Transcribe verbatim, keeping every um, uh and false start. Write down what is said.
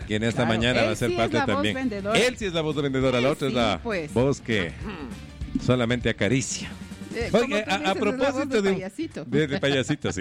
que en esta Claro, mañana él va a ser sí es parte la voz también. vendedora. Él sí es la voz vendedora, la Sí, otra es sí, la pues. voz que solamente acaricia. Eh, Oye, como tú a, a dices, es la voz propósito de de, un- payasito. de, de payasito, sí.